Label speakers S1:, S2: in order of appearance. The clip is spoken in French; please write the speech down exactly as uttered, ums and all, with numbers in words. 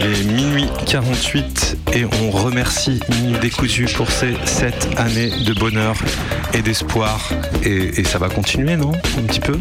S1: Il est minuit quarante-huit et on remercie Minuit Décousu pour ces sept années de bonheur et d'espoir. Et, et ça va continuer, non ? Un petit peu ?